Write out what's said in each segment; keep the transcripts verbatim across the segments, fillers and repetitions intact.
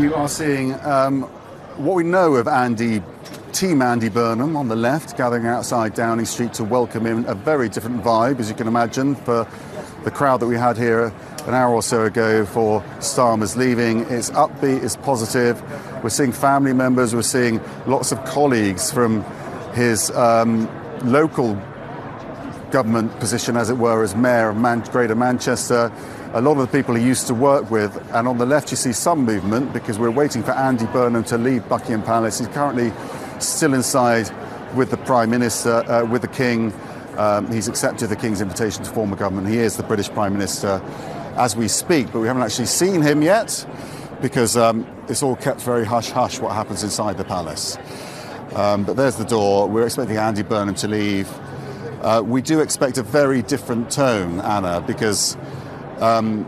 you are seeing um, what we know of Andy, Team Andy Burnham on the left, gathering outside Downing Street to welcome him. A very different vibe, as you can imagine, for the crowd that we had here an hour or so ago for Starmer's leaving. It's upbeat, it's positive. We're seeing family members, we're seeing lots of colleagues from his um, local government position, as it were, as Mayor of Man- Greater Manchester. A lot of the people he used to work with. And on the left you see some movement because we're waiting for Andy Burnham to leave Buckingham Palace. He's currently still inside with the Prime Minister, uh, with the King. Um, he's accepted the King's invitation to form a government. He is the British Prime Minister as we speak, but we haven't actually seen him yet because um, it's all kept very hush-hush what happens inside the palace. Um, but there's the door. We're expecting Andy Burnham to leave. Uh, we do expect a very different tone, Anna, because um,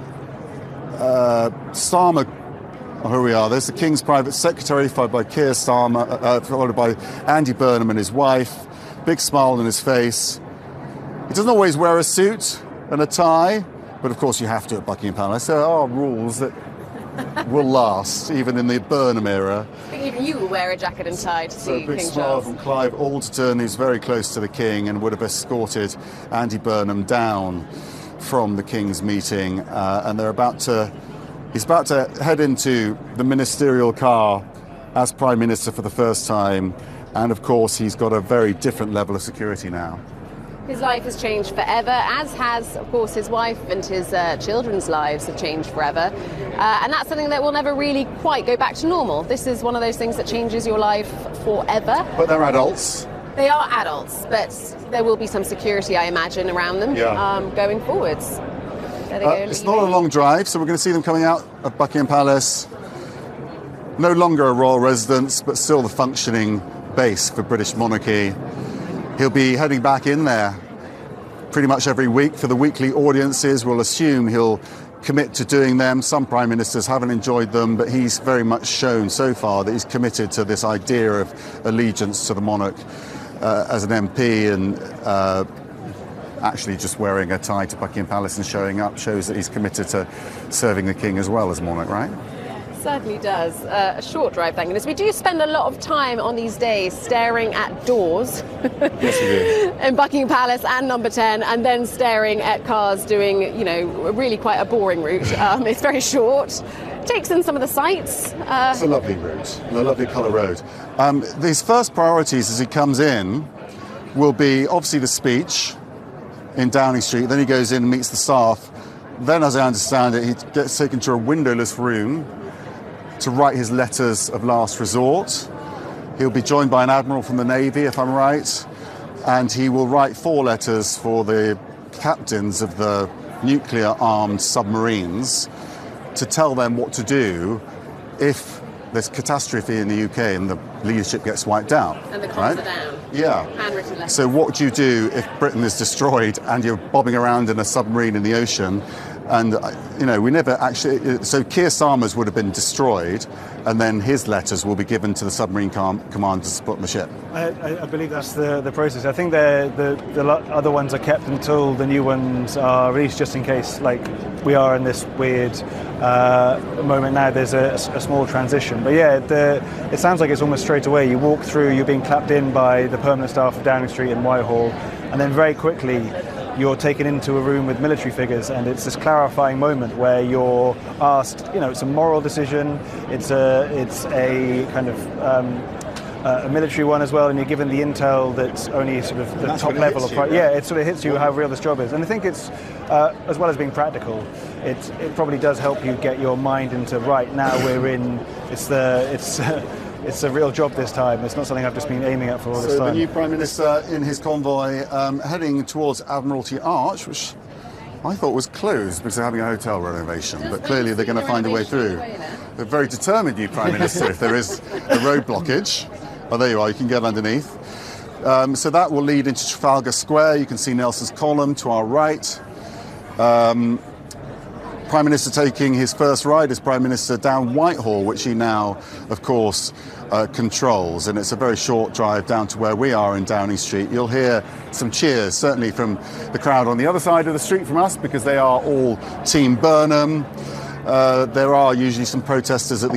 uh, Starmer, oh, here we are, there's the King's Private Secretary, followed by Keir Starmer, uh, followed by Andy Burnham and his wife. Big smile on his face. He doesn't always wear a suit and a tie, but of course you have to at Buckingham Palace. There are rules that will last, even in the Burnham era. I think even you will wear a jacket and tie to so see King King smile Charles. From Clive Alderton, who's very close to the King and would have escorted Andy Burnham down from the King's meeting. Uh, and they're about to, he's about to head into the ministerial car as Prime Minister for the first time. And of course, he's got a very different level of security now. His life has changed forever, as has, of course, his wife and his uh, children's lives have changed forever. Uh, and that's something that will never really quite go back to normal. This is one of those things that changes your life forever. But they're adults. They are adults, but there will be some security, I imagine, around them yeah. um, going forwards. There they uh, go, it's not a long drive, so we're going to see them coming out of Buckingham Palace. No longer a royal residence, but still the functioning base for British monarchy. He'll be heading back in there pretty much every week for the weekly audiences. We'll assume he'll commit to doing them. Some prime ministers haven't enjoyed them, but he's very much shown so far that he's committed to this idea of allegiance to the monarch uh, as an M P, and uh, actually just wearing a tie to Buckingham Palace and showing up shows that he's committed to serving the King as well as monarch, right? Certainly does. Uh, a short drive, thank goodness. We do spend a lot of time on these days staring at doors yes, we do. in Buckingham Palace and Number ten, and then staring at cars doing, you know, really quite a boring route. Um, it's very short. Takes in some of the sights. Uh, it's a lovely route, a lovely colour road. Um, his first priorities as he comes in will be obviously the speech in Downing Street. Then he goes in and meets the staff. Then, as I understand it, he gets taken to a windowless room to write his letters of last resort. He'll be joined by an admiral from the Navy, if I'm right, and he will write four letters for the captains of the nuclear-armed submarines to tell them what to do if there's catastrophe in the U K and the leadership gets wiped out. And the comms right? are down. Yeah. Handwritten letters. So what do you do if Britain is destroyed and you're bobbing around in a submarine in the ocean? And, you know, we never actually... So Keir Starmer's would have been destroyed, and then his letters will be given to the submarine com- commanders to put on the ship. I, I believe that's the, the process. I think the, the other ones are kept until the new ones are released, just in case, like, we are in this weird uh, moment now. There's a, a small transition. But, yeah, the, it sounds like it's almost straight away. You walk through, you're being clapped in by the permanent staff of Downing Street and Whitehall, and then very quickly you're taken into a room with military figures, and it's this clarifying moment where you're asked, you know, it's a moral decision, it's a, it's a kind of um, uh, a military one as well, and you're given the intel that's only sort of the top level of... You, right? Yeah, it sort of hits you how real this job is. And I think it's, uh, as well as being practical, it, it probably does help you get your mind into, right, now we're in, it's the... it's. It's a real job this time. It's not something I've just been aiming at for all so this time. So the new Prime Minister in his convoy um, heading towards Admiralty Arch, which I thought was closed because they're having a hotel renovation, but clearly they're going to find a way through. They're very determined, new Prime Minister, if there is a road blockage. Oh, there you are, you can get underneath. Um, so that will lead into Trafalgar Square. You can see Nelson's Column to our right. Um, Prime Minister taking his first ride as Prime Minister down Whitehall, which he now, of course, uh, controls. And it's a very short drive down to where we are in Downing Street. You'll hear some cheers, certainly from the crowd on the other side of the street from us, because they are all Team Burnham. Uh, there are usually some protesters at the